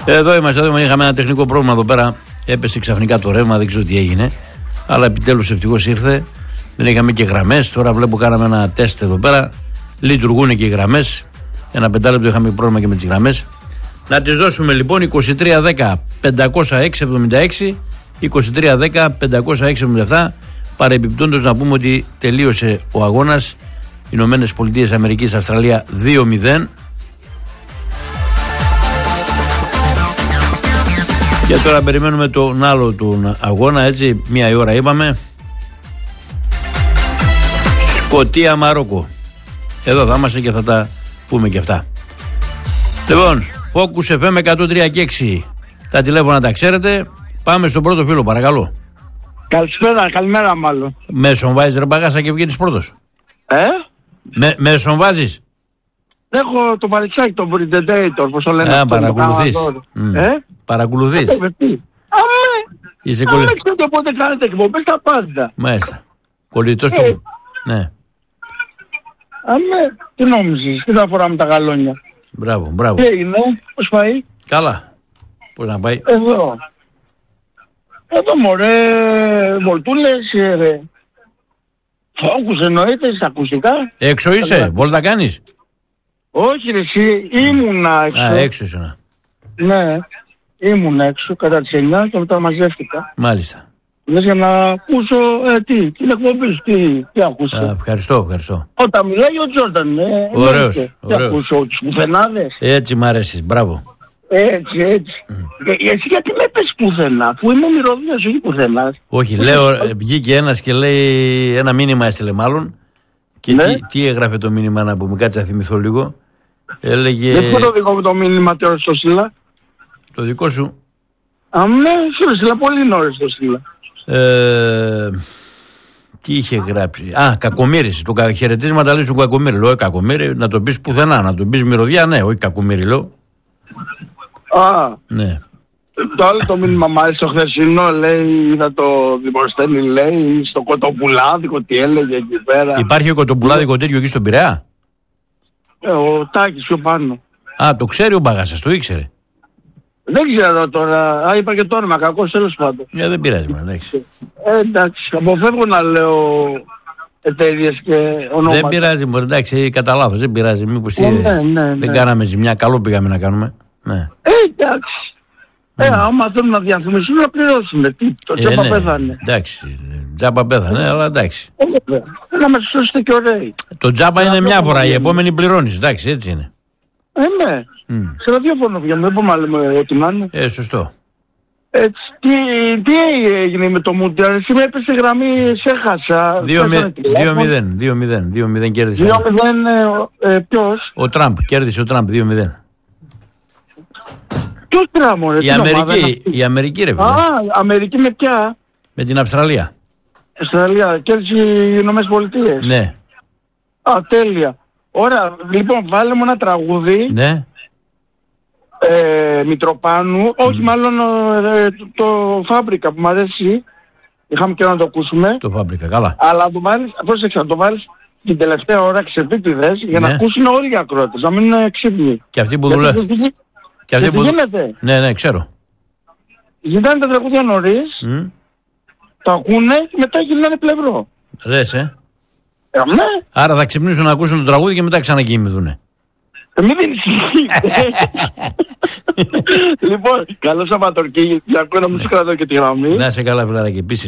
Εδώ είμαστε, είχαμε ένα τεχνικό πρόβλημα εδώ πέρα. Έπεσε ξαφνικά το ρεύμα, δεν ξέρω τι έγινε. Αλλά επιτέλους ευτυχώς ήρθε. Δεν είχαμε και γραμμές. Τώρα βλέπω κάναμε ένα τεστ εδώ πέρα. Λειτουργούν και οι γραμμές. Ένα 5 λεπτό είχαμε πρόβλημα και με τις γραμμές. Να τις δώσουμε λοιπόν 2310 506 76, 2310 506 77. Παρεμπιπτόντως να πούμε ότι τελείωσε ο αγώνας. Ηνωμένες Πολιτείες Αμερικής Αυστραλία 2-0. Και τώρα περιμένουμε τον άλλο του αγώνα, έτσι, 1 ώρα είπαμε. Σκωτία Μαρόκο. Εδώ θα είμαστε και θα τα πούμε και αυτά. Λοιπόν, Focus FM 103 και 6. Τα τηλέφωνα τα ξέρετε. Πάμε στον πρώτο φίλο, παρακαλώ. Καλημέρα μάλλον. Μέσον βάζεις ρε μπαγάσα και βγαίνεις πρώτος. Μέσον βάζεις. Έχω το παρεξάκι, τον Predator, πώς το λένε. Παρακολουθείς. Παρακολουθείς. Είσαι κολλητός. Αν ξέρετε πότε κάνετε εκπομπές τα πάντα. Μάλιστα. Κολλητός του. Ναι. Τι νόμιζες, τι θα φοράμε τα γαλόνια. Μπράβο. Τι έγινε, πώς πάει. Καλά. Πώς να πάει. Εδώ μωρέ, βολτούλες, Focus εννοείται, στα ακουστικά. Έξω είσαι, βόλτα κάνεις. Όχι ρε εσύ, ήμουνα έξω. Έξω ήσουνα. Ναι, ήμουν έξω κατά τις 9 και μετά μαζεύτηκα. Μάλιστα. Λες για να ακούσω, την εκπομπή σου, τι ακούσω. Ευχαριστώ. Όταν μιλάει ο Τζόρνταν, ωραίος. Τι ακούσω, τους πουθενάδες. Έτσι μ' αρέσεις, μπράβο. Έτσι. Εσύ γιατί με πες πουθενά, αφού είμαι μυρωδίας, όχι πουθενάς. Όχι, λέω, βγήκε ένας και λέει, ένα μήνυμα έστειλε μάλλον. Και ναι. τι έγραφε το μήνυμα, να πούμε, κάτσε να θυμηθώ λίγο. Έλεγε... Δεν πω το δικό μου το μήνυμα τώρα στο Σύλλα. Το δικό σου. Ναι, στο Σύλλα, πολύ νωρίς στο Σύλλα. Τι είχε γράψει. Κακομοίρης. Το χαιρετίσματα λέει στον Κακομοίρη. Λέω, Κακομοίρη, να το πεις πουθενά. Να το πεις μυρωδιά, ναι, όχι Κακομοίρη, λέω. Ναι. Το άλλο το μήνυμα μάλιστα στο χθεσινό λέει, είδα το δημοσθένη, λέει, στο κοτοπουλάδικο, τι έλεγε εκεί πέρα. Υπάρχει κοτοπουλάδικο τέτοιο εκεί στον Πειραιά. Ο Τάκης πιο πάνω. Το ξέρει ο Μπαγάσας, το ήξερε. Δεν ξέρω τώρα, είπα και το όνομα, κακός τέλος πάντων. Δεν πειράζει, εντάξει. Εντάξει, αποφεύγω να λέω εταιρείες και ονόματα. Δεν πειράζει, εντάξει, κατά λάθος, δεν πειράζει. Μήπως ναι. δεν κάναμε ζημιά, καλό πήγαμε να κάνουμε. Ναι. Εντάξει. Άμα θέλουν να διαφημιστούν να πληρώσουν. Το τζάπα πέθανε. Εντάξει, τζάπα πέθανε, αλλά εντάξει. Να με σώσετε και ωραίοι. Το τζάπα είναι μια φορά, η επόμενη πληρώνεις, εντάξει, έτσι είναι. Ναι. Σε ραδιόφωνο βγαίνω, δεν μπορούμε να λέμε ό,τι να είναι. Σωστό. Έτσι, τι έγινε με το Μουντιάλ, εσύ με έπεσε γραμμή, σε έχασα. 2-0 κέρδισε. 2-0 ποιος? Ο Τραμπ, κέρδισε ο Τραμπ 2-0. Ποιος Τραμπ, ρε, η Αμερική ρε φίλε. Αμερική με ποια? Με την Αυστραλία. Αυστραλία, κέρδισε οι Ηνωμένες Πολιτείες. Ναι. Τέλεια. Ωραία, λοιπόν, βάλε μου ένα τραγούδι. Ναι. Μητροπάνου, όχι μάλλον το Φάμπρικα που μου αρέσει. Είχαμε και να το ακούσουμε. Το Φάμπρικα, καλά. Αλλά το βάλεις, πρόσεξε, να το βάλεις την τελευταία ώρα ξεπίτηδες για να ακούσουν όλοι οι ακρότες, να μην είναι ξύπνοι. Και αυτοί που δουλεύουν. Και αυτοί που γίνεται. Ναι, ξέρω. Ζητάνε τα τραγούδια νωρίς, τα ακούνε και μετά γυρνάνε πλευρό. Λες, ναι. Άρα θα ξυπνήσουν να ακούσουν το τραγούδι και μετά ξανακοιμηθούνε. Μην δεν ισχύει. Λοιπόν, καλό Σαββατοκύριακο, να μην σου κρατώ και τη γραμμή. Να σε καλά, φιλαράκι, επίσης.